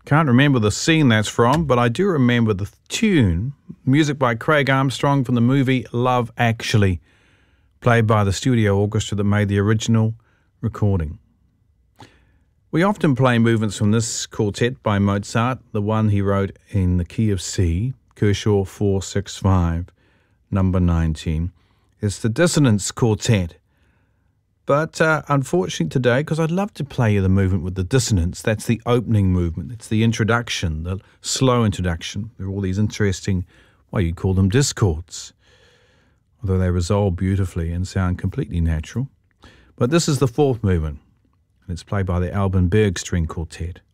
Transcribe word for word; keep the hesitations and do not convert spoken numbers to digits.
Can't remember the scene that's from, but I do remember the tune. Music by Craig Armstrong from the movie Love Actually, played by the studio orchestra that made the original recording. We often play movements from this quartet by Mozart, the one he wrote in the key of C, Kershaw four six five, number nineteen. It's the Dissonance Quartet. But uh, unfortunately today, because I'd love to play you the movement with the dissonance, that's the opening movement. It's the introduction, the slow introduction. There are all these interesting, well, you'd call them discords, although they resolve beautifully and sound completely natural. But this is the fourth movement, and it's played by the Alban Berg String Quartet.